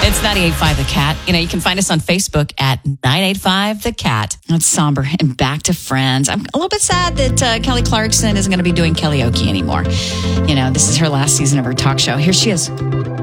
It's 98.5 The Cat. You can find us on Facebook at 985 The Cat. That's somber. And back to Friends. I'm a little bit sad that Kelly Clarkson isn't going to be doing karaoke anymore. This is her last season of her talk show. Here she is.